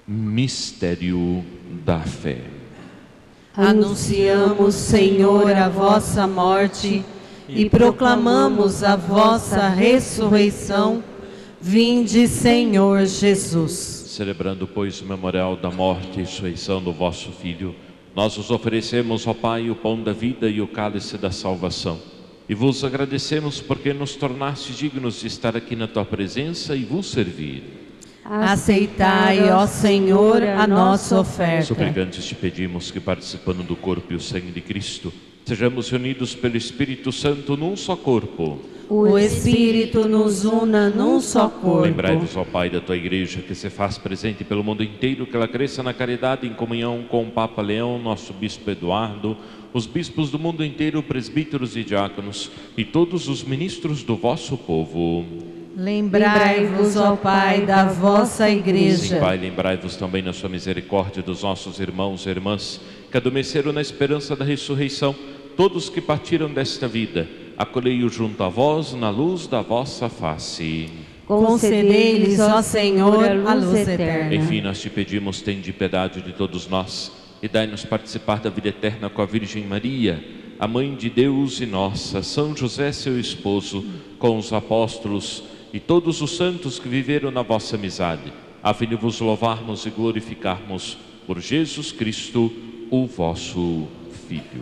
Mistério da fé. Anunciamos, Senhor, a vossa morte e proclamamos a vossa ressurreição. Vinde, Senhor Jesus. Celebrando, pois, o memorial da morte e ressurreição do vosso Filho, nós vos oferecemos, ó Pai, o pão da vida e o cálice da salvação. E vos agradecemos porque nos tornastes dignos de estar aqui na tua presença e vos servir. Aceitai, ó Senhor, a nossa oferta. Suplicantes te pedimos que, participando do corpo e o sangue de Cristo, sejamos reunidos pelo Espírito Santo num só corpo. O Espírito nos una num só corpo. Lembrai-vos, ó Pai, da tua Igreja, que se faz presente pelo mundo inteiro, que ela cresça na caridade, em comunhão com o Papa Leão, nosso Bispo Eduardo, os bispos do mundo inteiro, presbíteros e diáconos, e todos os ministros do vosso povo. Lembrai-vos, ó Pai, da vossa Igreja. Sim, Pai, lembrai-vos também na sua misericórdia dos nossos irmãos e irmãs que adormeceram na esperança da ressurreição, todos que partiram desta vida, acolhei-os junto a vós na luz da vossa face. Concedei-lhes, ó Senhor, a luz eterna. Enfim, nós te pedimos, tende piedade de todos nós e dai-nos participar da vida eterna com a Virgem Maria, a Mãe de Deus e nossa, São José, seu esposo, com os apóstolos e todos os santos que viveram na vossa amizade, a fim de vos louvarmos e glorificarmos por Jesus Cristo, o vosso Filho.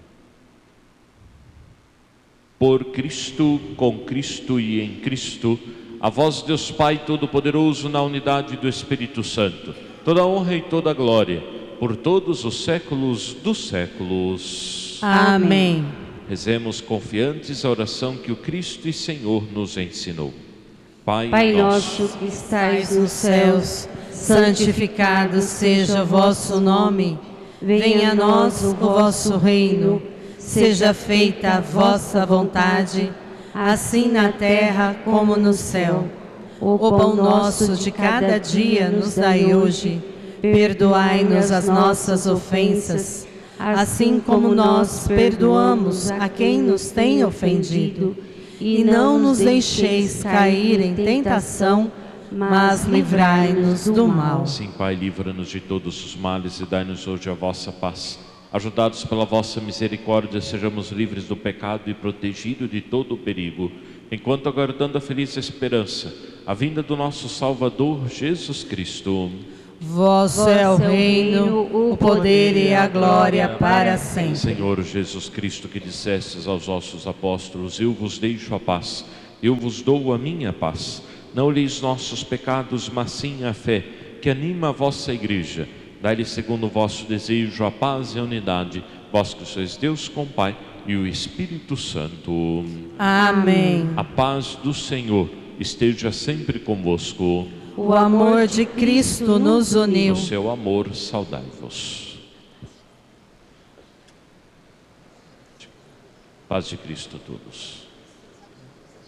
Por Cristo, com Cristo e em Cristo, a vós, Deus Pai Todo-Poderoso, na unidade do Espírito Santo, toda honra e toda glória, por todos os séculos dos séculos. Amém. Rezemos confiantes a oração que o Cristo e Senhor nos ensinou. Pai nosso que estais nos céus, santificado seja o vosso nome. Venha a nós o vosso reino. Seja feita a vossa vontade, assim na terra como no céu. O pão nosso de cada dia nos dai hoje. Perdoai-nos as nossas ofensas, assim como nós perdoamos a quem nos tem ofendido. E não nos deixeis cair em tentação, mas livrai-nos do mal. Sim, Pai, livra-nos de todos os males e dai-nos hoje a vossa paz. Ajudados pela vossa misericórdia, sejamos livres do pecado e protegidos de todo o perigo, enquanto aguardando a feliz esperança, a vinda do nosso Salvador, Jesus Cristo. Vosso é o reino, o poder e a glória para sempre. Senhor Jesus Cristo, que dissestes aos vossos apóstolos: eu vos deixo a paz, eu vos dou a minha paz. Não olheis nossos pecados, mas sim a fé, que anima a vossa Igreja. Dai-lhe segundo o vosso desejo a paz e a unidade, vós que sois Deus com Pai e o Espírito Santo. Amém. A paz do Senhor esteja sempre convosco. O amor de Cristo nos uniu. No seu amor, saudai-vos. Paz de Cristo a todos.